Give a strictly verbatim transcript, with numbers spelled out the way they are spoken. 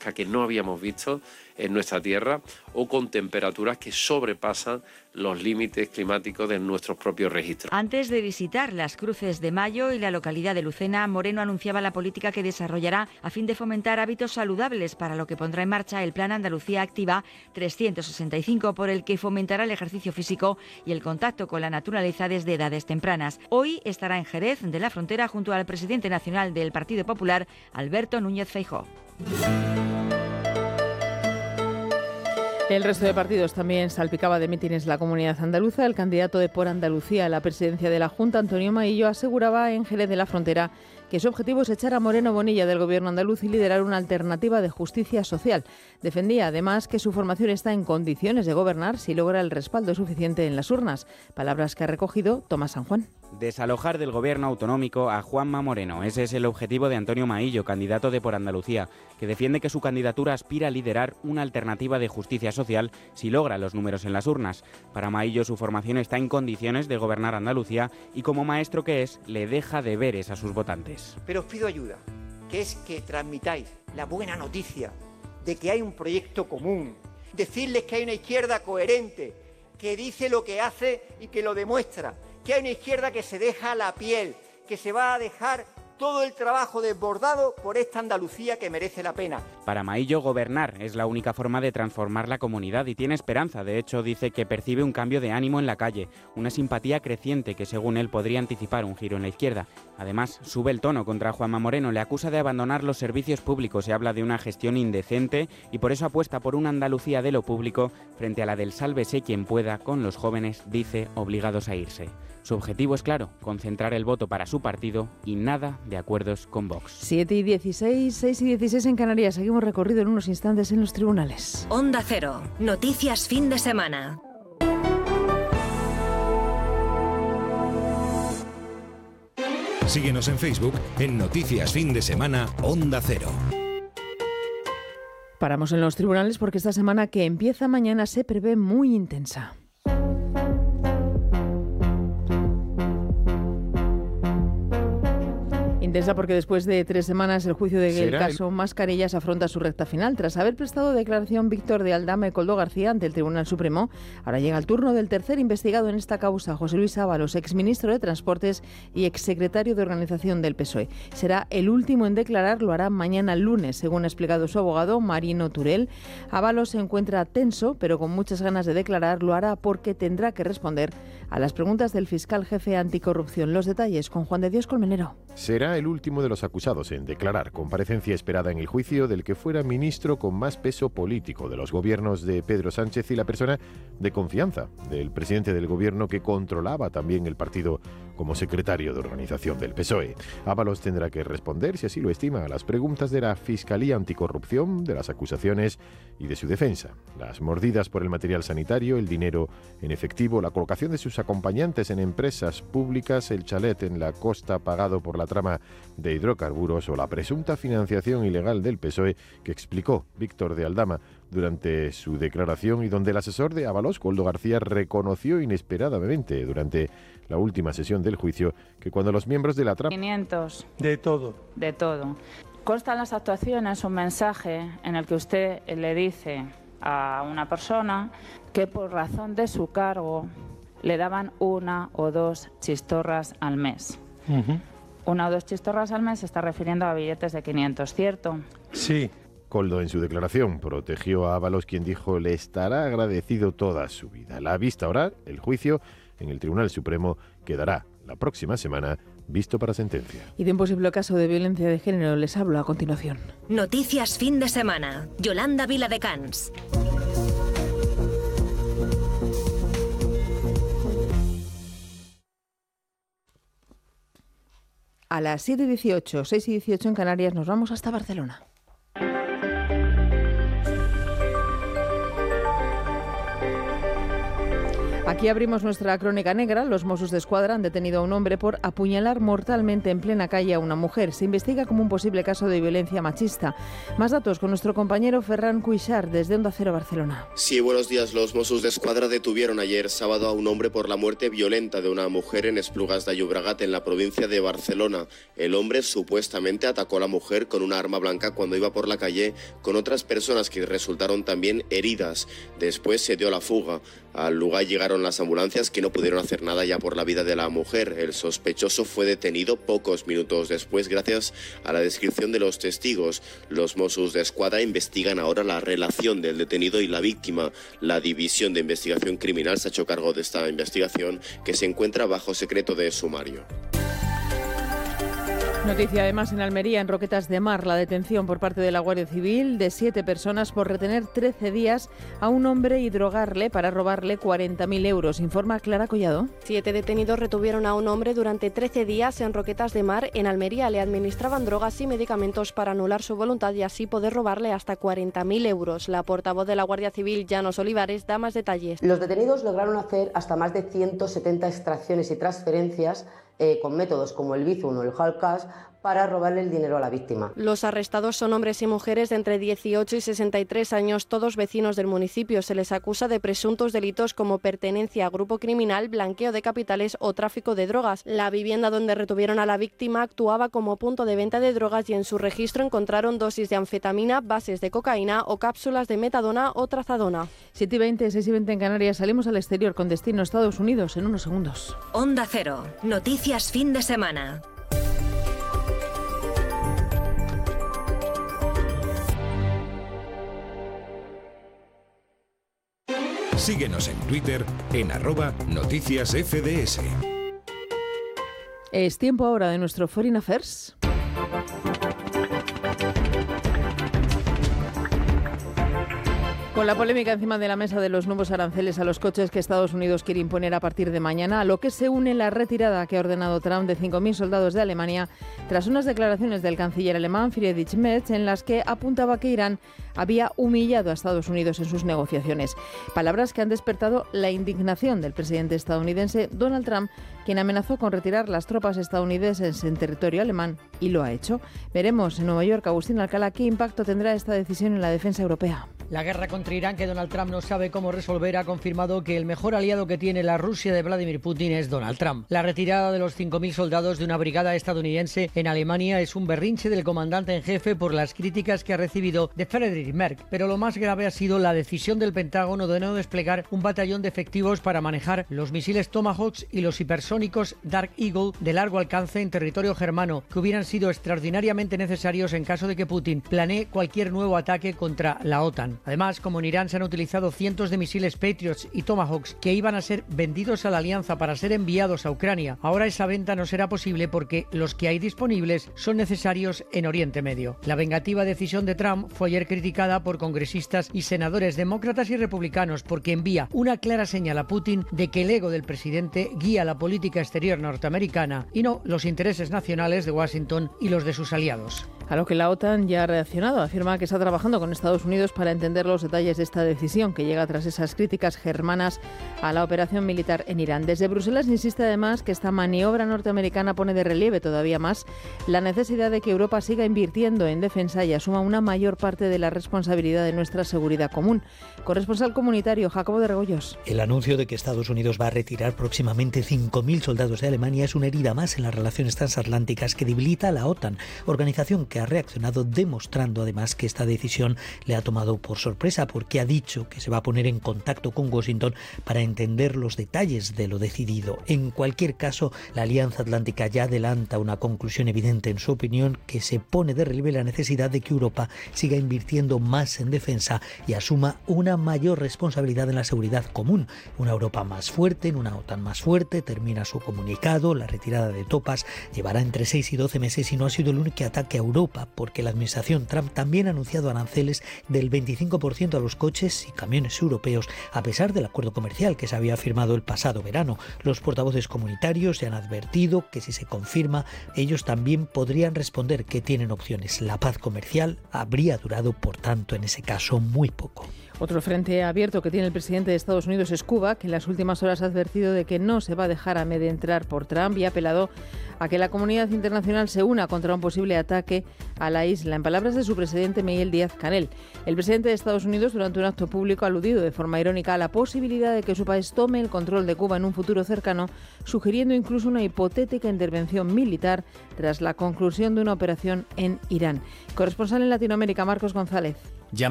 borrasca que no habíamos visto en nuestra tierra o con temperaturas que sobrepasan los límites climáticos de nuestros propios registros. Antes de visitar las Cruces de Mayo y la localidad de Lucena, Moreno anunciaba la política que desarrollará a fin de fomentar hábitos saludables, para lo que pondrá en marcha el Plan Andalucía Activa trescientos sesenta y cinco, por el que fomentará el ejercicio físico y el contacto con la naturaleza desde edades tempranas. Hoy estará en Jerez de la Frontera junto al presidente nacional del Partido Popular, Alberto Núñez Feijóo. El resto de partidos también salpicaba de mítines la comunidad andaluza. El candidato de Por Andalucía a la presidencia de la Junta, Antonio Maillo, aseguraba en Jerez de la Frontera que su objetivo es echar a Moreno Bonilla del gobierno andaluz y liderar una alternativa de justicia social. Defendía además que su formación está en condiciones de gobernar si logra el respaldo suficiente en las urnas. Palabras que ha recogido Tomás San Juan. Desalojar del gobierno autonómico a Juanma Moreno. Ese es el objetivo de Antonio Maillo, candidato de Por Andalucía, que defiende que su candidatura aspira a liderar una alternativa de justicia social si logra los números en las urnas. Para Maillo, su formación está en condiciones de gobernar Andalucía y, como maestro que es, le deja deberes a sus votantes. Pero os pido ayuda, que es que transmitáis la buena noticia de que hay un proyecto común, decirles que hay una izquierda coherente, que dice lo que hace y que lo demuestra, que hay una izquierda que se deja la piel, que se va a dejar todo el trabajo desbordado por esta Andalucía que merece la pena. Para Maillo, gobernar es la única forma de transformar la comunidad y tiene esperanza. De hecho, dice que percibe un cambio de ánimo en la calle, una simpatía creciente que, según él, podría anticipar un giro en la izquierda. Además, sube el tono contra Juanma Moreno, le acusa de abandonar los servicios públicos, se habla de una gestión indecente y por eso apuesta por una Andalucía de lo público frente a la del sálvese quien pueda, con los jóvenes, dice, obligados a irse. Su objetivo es claro, concentrar el voto para su partido y nada de acuerdos con Vox. siete y dieciséis, seis y dieciséis en Canarias. Seguimos recorrido en unos instantes en los tribunales. Onda Cero. Noticias fin de semana. Síguenos en Facebook en Noticias Fin de Semana Onda Cero. Paramos en los tribunales porque esta semana que empieza mañana se prevé muy intensa. Intensa porque después de tres semanas el juicio del caso el... Mascarillas afronta su recta final. Tras haber prestado declaración Víctor de Aldama y Koldo García ante el Tribunal Supremo, ahora llega el turno del tercer investigado en esta causa, José Luis Ábalos, exministro de Transportes y exsecretario de Organización del P S O E. Será el último en declarar, lo hará mañana lunes, según ha explicado su abogado Marino Turel. Ábalos se encuentra tenso, pero con muchas ganas de declarar. Lo hará porque tendrá que responder a las preguntas del fiscal jefe anticorrupción. Los detalles con Juan de Dios Colmenero. Será el último de los acusados en declarar. Comparecencia esperada en el juicio del que fuera ministro con más peso político de los gobiernos de Pedro Sánchez y la persona de confianza del presidente del gobierno que controlaba también el partido como secretario de organización del P S O E. Ábalos tendrá que responder, si así lo estima, a las preguntas de la Fiscalía Anticorrupción, de las acusaciones y de su defensa. Las mordidas por el material sanitario, el dinero en efectivo, la colocación de sus acompañantes en empresas públicas, el chalet en la costa pagado por la trama de hidrocarburos o la presunta financiación ilegal del P S O E que explicó Víctor de Aldama durante su declaración y donde el asesor de Ábalos, Koldo García, reconoció inesperadamente durante la última sesión del juicio que cuando los miembros de la trama... quinientos. De todo. De todo. Constan las actuaciones un mensaje en el que usted le dice a una persona que por razón de su cargo le daban una o dos chistorras al mes. Uh-huh. Una o dos chistorras al mes se está refiriendo a billetes de quinientos, ¿cierto? Sí. Koldo en su declaración protegió a Ábalos, quien dijo le estará agradecido toda su vida. La vista oral, el juicio en el Tribunal Supremo quedará la próxima semana visto para sentencia. Y de un posible caso de violencia de género les hablo a continuación. Noticias fin de semana. Yolanda Viladecans. A las siete y dieciocho, seis y dieciocho en Canarias nos vamos hasta Barcelona. Aquí abrimos nuestra crónica negra. Los Mossos d'Esquadra han detenido a un hombre por apuñalar mortalmente en plena calle a una mujer. Se investiga como un posible caso de violencia machista. Más datos con nuestro compañero Ferran Cuixart desde Onda Cero Barcelona. Sí, buenos días. Los Mossos d'Esquadra detuvieron ayer sábado a un hombre por la muerte violenta de una mujer en Esplugas de Llobregat, en la provincia de Barcelona. El hombre supuestamente atacó a la mujer con una arma blanca cuando iba por la calle con otras personas que resultaron también heridas. Después se dio la fuga. Al lugar llegaron las ambulancias, que no pudieron hacer nada ya por la vida de la mujer. El sospechoso fue detenido pocos minutos después gracias a la descripción de los testigos. Los Mossos d'Esquadra investigan ahora la relación del detenido y la víctima. La División de Investigación Criminal se ha hecho cargo de esta investigación, que se encuentra bajo secreto de sumario. Noticia además en Almería, en Roquetas de Mar, la detención por parte de la Guardia Civil de siete personas por retener trece días a un hombre y drogarle para robarle cuarenta mil euros. Informa Clara Collado. Siete detenidos retuvieron a un hombre durante trece días en Roquetas de Mar, en Almería. Le administraban drogas y medicamentos para anular su voluntad y así poder robarle hasta cuarenta mil euros. La portavoz de la Guardia Civil, Llanos Olivares, da más detalles. Los detenidos lograron hacer hasta más de ciento setenta extracciones y transferencias Eh, con métodos como el Bizum o el hard cash para robarle el dinero a la víctima. Los arrestados son hombres y mujeres de entre dieciocho y sesenta y tres años, todos vecinos del municipio. Se les acusa de presuntos delitos como pertenencia a grupo criminal, blanqueo de capitales o tráfico de drogas. La vivienda donde retuvieron a la víctima actuaba como punto de venta de drogas y en su registro encontraron dosis de anfetamina, bases de cocaína o cápsulas de metadona o trazadona. siete y veinte, seis y veinte en Canarias. Salimos al exterior con destino a Estados Unidos en unos segundos. Onda Cero. Noticias fin de semana. Síguenos en Twitter en arroba noticias F D S. Es tiempo ahora de nuestro Foreign Affairs. Con la polémica encima de la mesa de los nuevos aranceles a los coches que Estados Unidos quiere imponer a partir de mañana, a lo que se une la retirada que ha ordenado Trump de cinco mil soldados de Alemania, tras unas declaraciones del canciller alemán Friedrich Merz en las que apuntaba que Irán había humillado a Estados Unidos en sus negociaciones. Palabras que han despertado la indignación del presidente estadounidense Donald Trump, quien amenazó con retirar las tropas estadounidenses en territorio alemán, y lo ha hecho. Veremos en Nueva York, Agustín Alcalá, qué impacto tendrá esta decisión en la defensa europea. La guerra contra Irán, que Donald Trump no sabe cómo resolver, ha confirmado que el mejor aliado que tiene la Rusia de Vladimir Putin es Donald Trump. La retirada de los cinco mil soldados de una brigada estadounidense en Alemania es un berrinche del comandante en jefe por las críticas que ha recibido de Friedrich Merz. Pero lo más grave ha sido la decisión del Pentágono de no desplegar un batallón de efectivos para manejar los misiles Tomahawk y los hipersónicos Dark Eagle de largo alcance en territorio germano, que hubieran sido extraordinariamente necesarios en caso de que Putin planee cualquier nuevo ataque contra la OTAN. Además, como en Irán se han utilizado cientos de misiles Patriots y Tomahawks que iban a ser vendidos a la alianza para ser enviados a Ucrania, ahora esa venta no será posible porque los que hay disponibles son necesarios en Oriente Medio. La vengativa decisión de Trump fue ayer criticada por congresistas y senadores demócratas y republicanos porque envía una clara señal a Putin de que el ego del presidente guía la política exterior norteamericana y no los intereses nacionales de Washington y los de sus aliados. A lo que la OTAN ya ha reaccionado. Afirma que está trabajando con Estados Unidos para entender los detalles de esta decisión, que llega tras esas críticas germanas a la operación militar en Irán. Desde Bruselas insiste además que esta maniobra norteamericana pone de relieve todavía más la necesidad de que Europa siga invirtiendo en defensa y asuma una mayor parte de la responsabilidad de nuestra seguridad común. Corresponsal comunitario, Jacobo de Regoyos. El anuncio de que Estados Unidos va a retirar próximamente cinco mil soldados de Alemania es una herida más en las relaciones transatlánticas que debilita a la OTAN, organización que ha reaccionado demostrando además que esta decisión le ha tomado por sorpresa, porque ha dicho que se va a poner en contacto con Washington para entender los detalles de lo decidido. En cualquier caso, la Alianza Atlántica ya adelanta una conclusión evidente en su opinión, que se pone de relieve la necesidad de que Europa siga invirtiendo más en defensa y asuma una mayor responsabilidad en la seguridad común. Una Europa más fuerte, en una OTAN más fuerte. Termina su comunicado. La retirada de tropas llevará entre seis y doce meses y no ha sido el único ataque a Europa, porque la administración Trump también ha anunciado aranceles del veinticinco por ciento a los coches y camiones europeos, a pesar del acuerdo comercial que se había firmado el pasado verano. Los portavoces comunitarios se han advertido que si se confirma, ellos también podrían responder que tienen opciones. La paz comercial habría durado, por tanto, en ese caso, muy poco. Otro frente abierto que tiene el presidente de Estados Unidos es Cuba, que en las últimas horas ha advertido de que no se va a dejar amedrentar por Trump y ha apelado a que la comunidad internacional se una contra un posible ataque a la isla. En palabras de su presidente Miguel Díaz-Canel, el presidente de Estados Unidos durante un acto público ha aludido de forma irónica a la posibilidad de que su país tome el control de Cuba en un futuro cercano, sugiriendo incluso una hipotética intervención militar tras la conclusión de una operación en Irán. Corresponsal en Latinoamérica, Marcos González.